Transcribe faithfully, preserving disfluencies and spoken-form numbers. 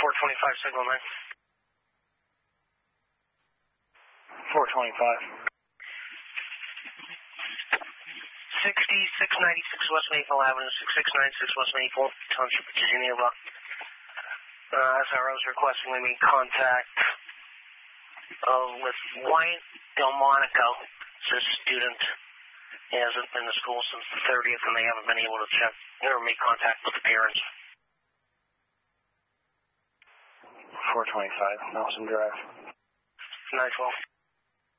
four twenty-five signal nine. four twenty-five. sixty-six ninety-six West Maple Avenue, sixty-six ninety-six West Maple, Township of Geneva. Uh, S R O's requesting we make contact uh, with Wyatt Delmonico. It's a student. He hasn't been to school since the thirtieth, and they haven't been able to check or make contact with the parents. four twenty-five, Nelson Drive. nine twelve.